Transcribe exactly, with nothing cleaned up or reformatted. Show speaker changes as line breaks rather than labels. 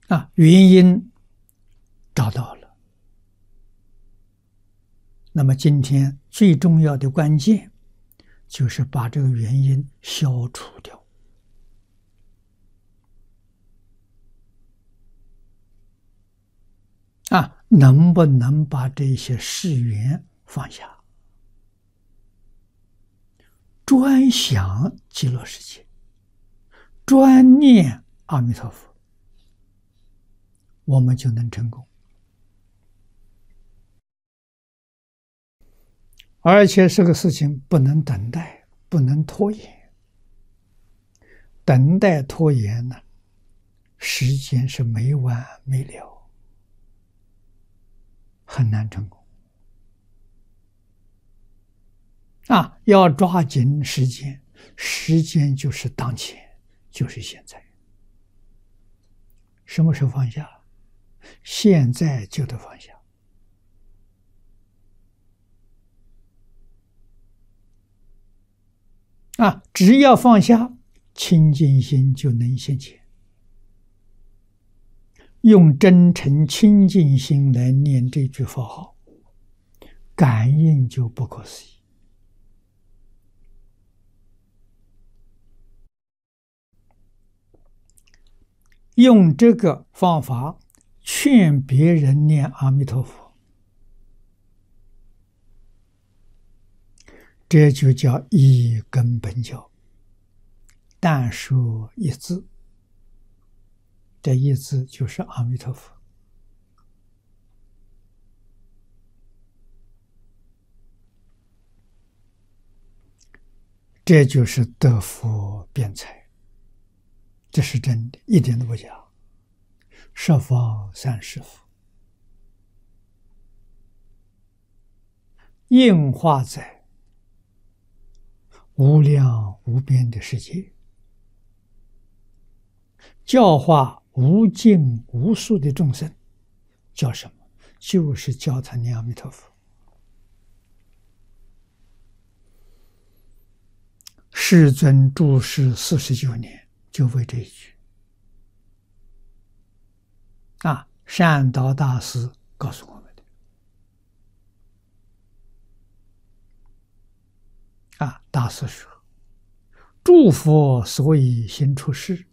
啊，原因找到了。那么今天最重要的关键就是把这个原因消除掉。啊，能不能把这些事缘放下，专想极乐世界，专念阿弥陀佛，我们就能成功。而且这个事情不能等待，不能拖延。等待拖延呢，时间是没完没了，很难成功。啊，要抓紧时间，时间就是当前，就是现在。什么时候放下？现在就得放下。啊，只要放下，清净心就能现前。用真诚清净心来念这句佛号，感应就不可思议。用这个方法劝别人念阿弥陀佛，这就叫一根本教，但说一字，这一字就是阿弥陀佛。这就是得福辩才，这是真的，一点都不假。十方三世福，应化在无量无边的世界，教化无尽无数的众生，叫什么？就是教他念阿弥陀佛。世尊住世四十九年，就为这一句。啊，善导大师告诉我们的。啊，大师说：诸佛所以行出世，